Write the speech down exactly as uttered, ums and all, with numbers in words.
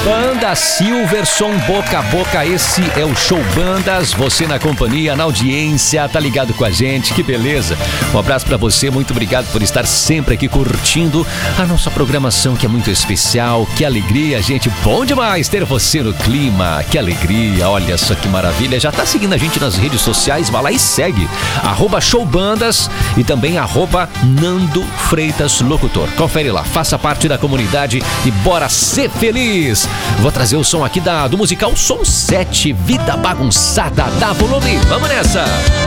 Banda Silverson, boca a boca, esse é o Show Bandas, você na companhia, na audiência, tá ligado com a gente, que beleza. Um abraço pra você, muito obrigado por estar sempre aqui curtindo a nossa programação, que é muito especial, que alegria, gente, bom demais ter você no clima, que alegria, olha só que maravilha. Já tá seguindo a gente nas redes sociais, vai lá e segue, arroba Showbandas e também arroba Nando Freitas Locutor. Confere lá, faça parte da comunidade e bora ser feliz. Vou trazer o som aqui da, do musical Som sete, Vida Bagunçada, dá volume, vamos nessa!